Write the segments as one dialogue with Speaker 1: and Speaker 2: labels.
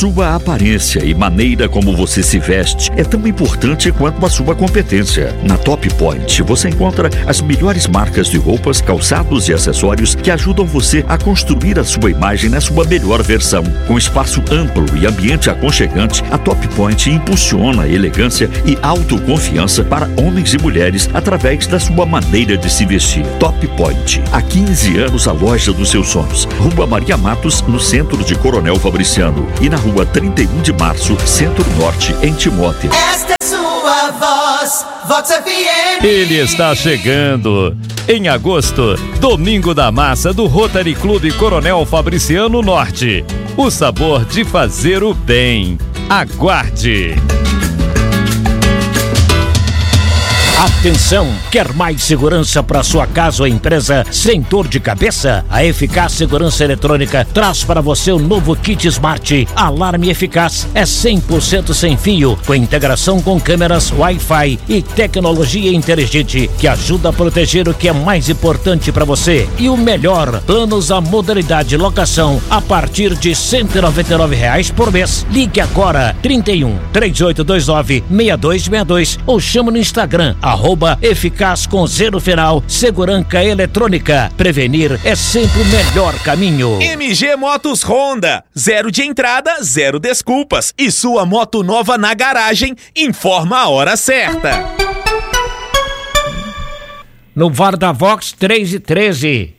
Speaker 1: sua aparência e maneira como você se veste é tão importante quanto a sua competência. Na Top Point você encontra as melhores marcas de roupas, calçados e acessórios que ajudam você a construir a sua imagem na sua melhor versão. Com espaço amplo e ambiente aconchegante, a Top Point impulsiona a elegância e autoconfiança para homens e mulheres através da sua maneira de se vestir. Top Point, há 15 anos a loja dos seus sonhos. Rua Maria Matos, no centro de Coronel Fabriciano, e na Rua 31 de Março, Centro-Norte, em Timóteo.
Speaker 2: Esta é sua voz, Vox FM.
Speaker 3: Ele está chegando. Em agosto, Domingo da Massa do Rotary Clube Coronel Fabriciano Norte. O sabor de fazer o bem. Aguarde!
Speaker 4: Atenção! Quer mais segurança para sua casa ou empresa sem dor de cabeça? A Eficaz Segurança Eletrônica traz para você o novo kit Smart Alarme Eficaz. É 100% sem fio, com integração com câmeras, Wi-Fi e tecnologia inteligente que ajuda a proteger o que é mais importante para você. E o melhor, planos à modalidade locação a partir de R$ 199 por mês. Ligue agora 31 3829 6262 ou chama no Instagram @eficaz com 0 final, Segurança Eletrônica. Prevenir é sempre o melhor caminho.
Speaker 5: MG Motos Honda, 0 de entrada, 0 desculpas. E sua moto nova na garagem, informa a hora certa.
Speaker 4: No VAR da Vox, 3:13.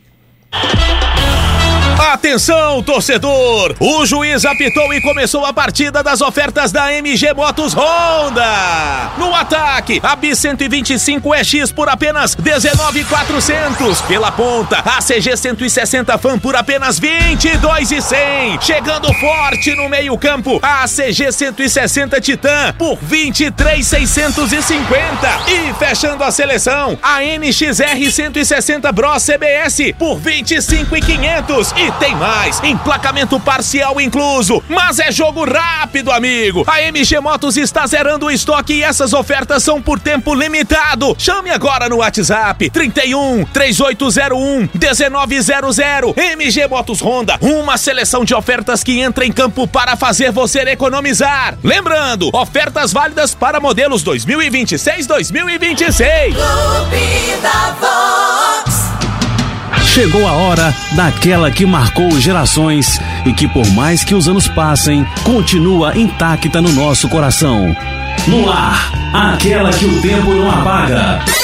Speaker 5: Atenção, torcedor! O juiz apitou e começou a partida das ofertas da MG Motos Honda. No ataque, a Bis 125 EX por apenas R$19.400. Pela ponta, a CG 160 Fan por apenas R$22.100. Chegando forte no meio campo, a CG 160 Titan por R$23.650. E fechando a seleção, a NXR 160 Bros CBS por R$25.500. E tem mais, emplacamento parcial incluso, mas é jogo rápido, amigo. A MG Motos está zerando o estoque e essas ofertas são por tempo limitado. Chame agora no WhatsApp 31 3801 1900. MG Motos Honda, uma seleção de ofertas que entra em campo para fazer você economizar. Lembrando, ofertas válidas para modelos 2026-2026.
Speaker 2: Clube da Vox.
Speaker 6: Chegou a hora daquela que marcou gerações e que, por mais que os anos passem, continua intacta no nosso coração. No ar, aquela que o tempo não apaga.